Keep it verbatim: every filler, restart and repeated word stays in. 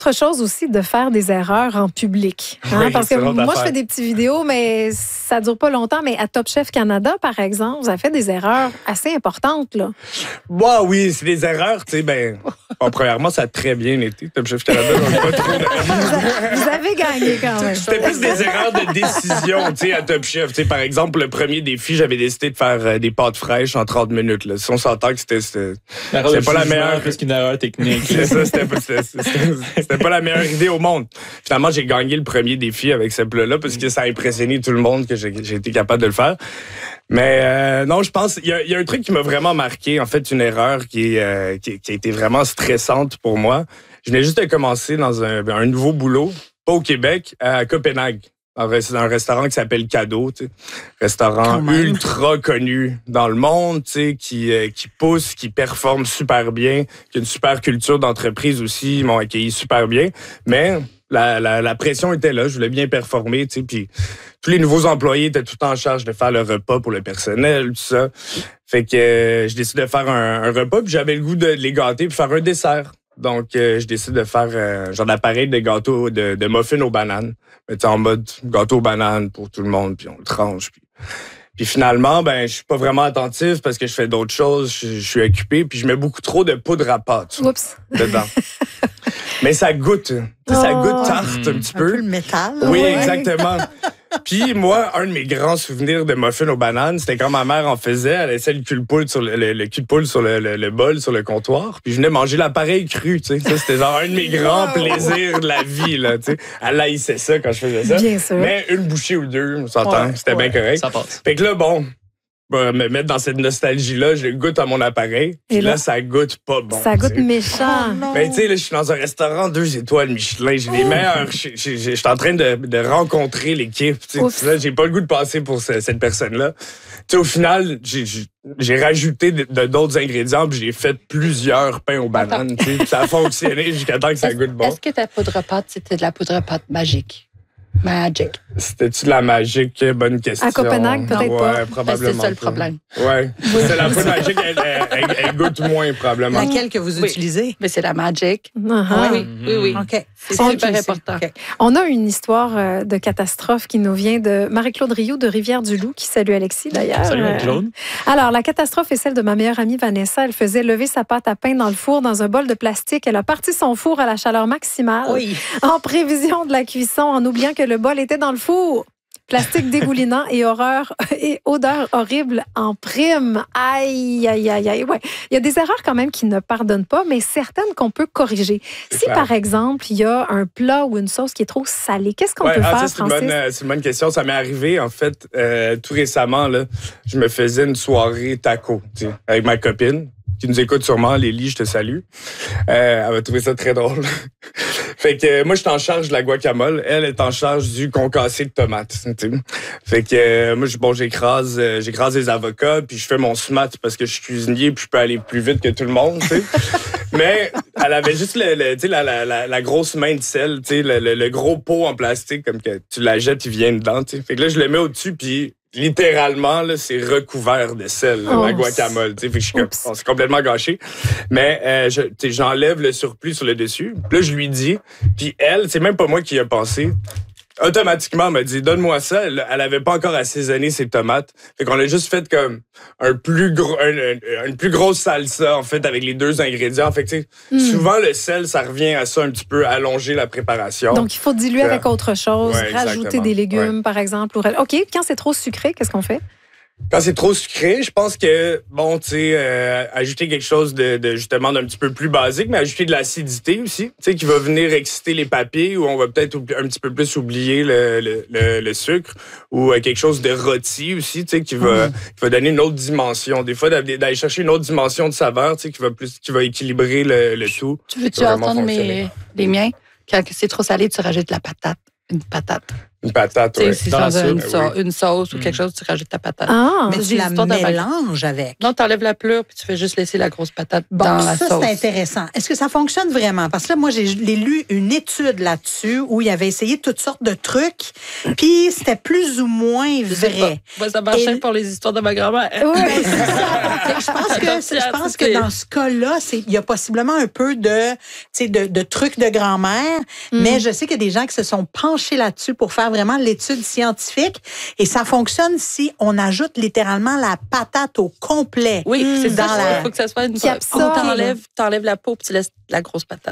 Autre chose aussi de faire des erreurs en public. Hein? Oui, Parce que moi, affaire. je fais des petites vidéos, mais ça ne dure pas longtemps. Mais à Top Chef Canada, par exemple, vous avez fait des erreurs assez importantes. Là. Bah oui, c'est des erreurs, tu sais, ben... Bon, premièrement, ça a très bien été, Top Chef Canada. Donc pas trop de... Vous avez gagné quand même. C'était plus des erreurs de décision, tu sais, à Top Chef. Tu sais, par exemple, le premier défi, j'avais décidé de faire euh, des pâtes fraîches en trente minutes. Là. Si on s'entend que c'était... C'était, c'était pas la meilleure... Plus qu'une erreur technique. C'est ça, c'était pas, c'était, c'était, c'était pas la meilleure idée au monde. Finalement, j'ai gagné le premier défi avec ce plat-là parce que ça a impressionné tout le monde que j'ai, j'ai été capable de le faire. Mais euh, non, je pense... Il y a, y a un truc qui m'a vraiment marqué, en fait, une erreur qui, euh, qui, qui a été vraiment stressante pour moi. Je venais juste de commencer dans un, un nouveau boulot, pas au Québec, à Copenhague. Dans un restaurant qui s'appelle Cadeau, tu sais. Restaurant ultra connu dans le monde, tu sais, qui, euh, qui pousse, qui performe super bien, qui a une super culture d'entreprise aussi, ils m'ont accueilli super bien. Mais la, la, la pression était là, je voulais bien performer, tu sais, puis tous les nouveaux employés étaient tout en charge de faire le repas pour le personnel, tout ça. Fait que euh, je décide de faire un, un repas, puis j'avais le goût de les gâter puis faire un dessert. Donc, euh, je décide de faire euh, genre d'appareil de gâteau, de, de muffins aux bananes. Mais en mode gâteau aux bananes pour tout le monde, puis on le tranche. Puis, puis finalement, ben je suis pas vraiment attentif parce que je fais d'autres choses, je, je suis occupé, puis je mets beaucoup trop de poudre à pâte Oups. dedans. Mais ça goûte, oh. ça goûte tarte un petit un peu. peu le métal. Oui, ouais. exactement. Puis moi, un de mes grands souvenirs de muffins aux bananes, c'était quand ma mère en faisait. Elle laissait le cul de poule sur le, le, le cul de poule sur le, le, le bol, sur le comptoir. Puis je venais manger l'appareil cru, tu sais. Ça, c'était genre un de mes grands plaisirs de la vie, là, tu sais. Elle haïssait ça quand je faisais ça. Bien sûr. Mais une bouchée ou deux, on s'entend, ouais, c'était ouais, bien correct. Ça passe. Fait que là, bon... me mettre dans cette nostalgie-là, je goûte à mon appareil. Puis là, là, ça goûte pas bon. Ça goûte t'sais. méchant. Oh, ben, tu sais, là, je suis dans un restaurant deux étoiles Michelin. J'ai les meilleurs. Je suis en train de, de rencontrer l'équipe. Là, j'ai pas le goût de passer pour ce, cette personne-là. Tu sais, au final, j'ai, j'ai rajouté de, de, d'autres ingrédients puis j'ai fait plusieurs pains aux bananes. Ça a fonctionné jusqu'à temps que ça est-ce, goûte bon. Est-ce que ta poudre à pâte, c'était de la poudre à pâte magique? Magic. C'était-tu de la magique? Bonne question. À Copenhague, peut-être ouais, pas. Probablement. C'est ça le problème. Oui. C'est la poudre magique, elle, elle, elle, elle goûte moins, probablement. Laquelle que vous oui. utilisez? Mais c'est la magic. Uh-huh. Oui, oui, oui. OK. C'est super okay, important. Okay. On a une histoire de catastrophe qui nous vient de Marie-Claude Rioux de Rivière-du-Loup, qui salue Alexis d'ailleurs. Salut Marie-Claude. Alors, la catastrophe est celle de ma meilleure amie Vanessa. Elle faisait lever sa pâte à pain dans le four dans un bol de plastique. Elle a parti son four à la chaleur maximale oui. en prévision de la cuisson, en oubliant que le bol était dans le four. Plastique dégoulinant et horreur et odeur horrible en prime. Aïe, aïe, aïe, aïe. Ouais. Il y a des erreurs quand même qui ne pardonnent pas, mais certaines qu'on peut corriger. C'est si, clair. Par exemple, il y a un plat ou une sauce qui est trop salée, qu'est-ce qu'on ouais, peut ah, faire, ça, c'est Francis? Une bonne, c'est une bonne question. Ça m'est arrivé, en fait, euh, tout récemment. Là, je me faisais une soirée taco avec ma copine qui nous écoute sûrement. Lélie, je te salue. Euh, elle va trouver ça très drôle. Fait que euh, moi, je suis en charge de la guacamole. Elle est en charge du concassé de tomates. T'sais. Fait que euh, moi, bon, j'écrase, euh, j'écrase les avocats, puis je fais mon smat parce que je suis cuisinier, puis je peux aller plus vite que tout le monde. T'sais. Mais elle avait juste le, le, t'sais, la, la, la, la grosse main de sel, t'sais, le, le, le gros pot en plastique, comme que tu la jettes, il vient dedans. T'sais. Fait que là, je le mets au-dessus, puis littéralement, là, c'est recouvert de sel, là, oh, la guacamole. Fait que je suis comme, on s'est complètement gâché. Mais euh, je, j'enlève le surplus sur le dessus. Puis là, je lui dis, puis elle, c'est même pas moi qui y a pensé. Automatiquement, elle m'a dit, donne-moi ça. Elle, elle avait pas encore assaisonné ses tomates. Fait qu'on a juste fait comme un plus gros, un, un, une plus grosse salsa, en fait, avec les deux ingrédients. Fait que, tu sais, mm. souvent, le sel, ça revient à ça un petit peu, allonger la préparation. Donc, il faut diluer avec autre chose, ouais, rajouter des légumes, ouais. par exemple. OK, quand c'est trop sucré, qu'est-ce qu'on fait? Quand c'est trop sucré, je pense que, bon, tu sais, euh, ajouter quelque chose de, de justement d'un petit peu plus basique, mais ajouter de l'acidité aussi, tu sais, qui va venir exciter les papilles, ou on va peut-être un petit peu plus oublier le, le, le, le sucre, ou euh, quelque chose de rôti aussi, tu sais, qui va, mmh. qui va donner une autre dimension. Des fois, d'aller chercher une autre dimension de saveur, tu sais, qui va plus, qui va équilibrer le, le tout. Tu veux-tu entendre mes, les miens? Quand c'est trop salé, tu rajoutes de la patate. Une patate. Une patate, Tu sais, oui. si Dans la dans une, soupe, sau- oui. une sauce ou Mm. quelque chose, tu rajoutes ta patate. Ah, Mais Ça, tu c'est la l'histoire d'un baguette. mélanges avec. Non, tu enlèves la pleure puis tu fais juste laisser la grosse patate Bon, dans la ça, sauce. c'est intéressant. Est-ce que ça fonctionne vraiment? Parce que là, moi, j'ai l'ai lu une étude là-dessus où il avait essayé toutes sortes de trucs, puis c'était plus ou moins Je sais vrai. pas. Moi, ça marchait Et- pour les histoires de ma grand-mère. oui. Ben, c'est ça. Je pense que, je pense que dans ce cas-là, c'est- il y a possiblement un peu de, tu sais, de, de trucs de grand-mère, Mm. mais je sais qu'il y a des gens qui se sont penchés là-dessus pour faire vraiment l'étude scientifique et ça fonctionne si on ajoute littéralement la patate au complet. Oui, c'est Dans ça. la- Il faut que ça soit une Qui absorbe. T'enlèves, t'enlèves la peau puis tu laisses la grosse patate.